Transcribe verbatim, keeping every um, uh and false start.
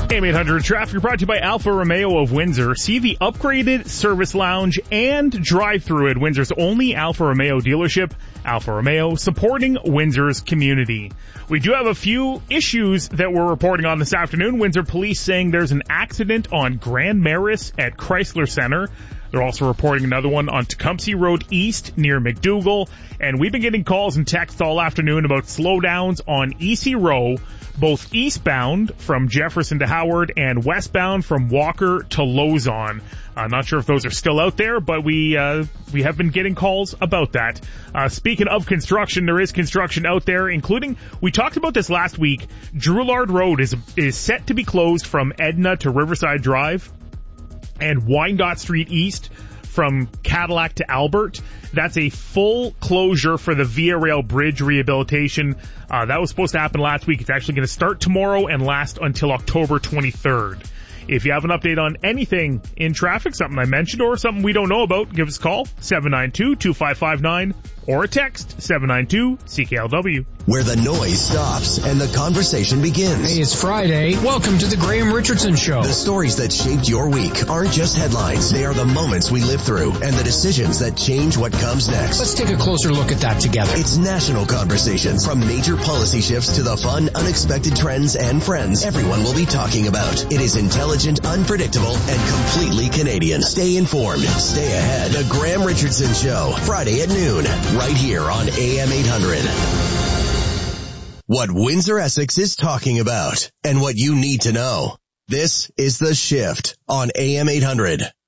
A M eight hundred traffic brought to you by Alfa Romeo of Windsor. See the upgraded service lounge and drive-thru at Windsor's only Alfa Romeo dealership. Alfa Romeo, supporting Windsor's community. We do have a few issues that we're reporting on this afternoon. Windsor police saying there's an accident on Grand Maris at Chrysler Center. They're also reporting another one on Tecumseh Road East near McDougall. And we've been getting calls and texts all afternoon about slowdowns on E C Row, both eastbound from Jefferson to Howard and westbound from Walker to Lozon. I'm not sure if those are still out there, but we uh, we have been getting calls about that. Uh, speaking of construction, there is construction out there, including, we talked about this last week, Drouillard Road is is set to be closed from Edna to Riverside Drive, and Wyandotte Street East from Cadillac to Albert. That's a full closure for the Via Rail Bridge rehabilitation. Uh, that was supposed to happen last week. It's actually going to start tomorrow and last until October twenty-third. If you have an update on anything in traffic, something I mentioned or something we don't know about, give us a call, seven nine two, two five five nine, or a text, seven nine two, C K L W. Where the noise stops and the conversation begins. Hey, it's Friday. Welcome to the Graham Richardson Show. The stories that shaped your week aren't just headlines. They are the moments we live through and the decisions that change what comes next. Let's take a closer look at that together. It's national conversations. From major policy shifts to the fun, unexpected trends and friends everyone will be talking about. It is intelligent, unpredictable, and completely Canadian. Stay informed. Stay ahead. The Graham Richardson Show, Friday at noon, right here on A M eight hundred. What Windsor Essex is talking about and what you need to know. This is The Shift on A M eight hundred.